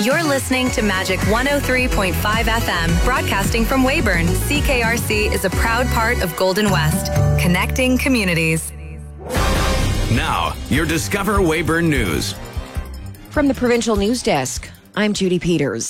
You're listening to Magic 103.5 FM, broadcasting from Weyburn. CKRC is a proud part of Golden West, connecting communities. Now, your Discover Weyburn News. From the Provincial News Desk, I'm Judy Peters.